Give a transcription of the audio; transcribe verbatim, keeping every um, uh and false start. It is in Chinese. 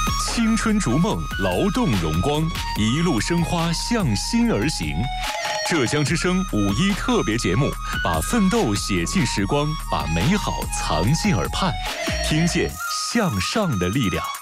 青春逐梦，劳动荣光，一路生花，向心而行。浙江之声五一特别节目，把奋斗写进时光，把美好藏进耳畔，听见向上的力量。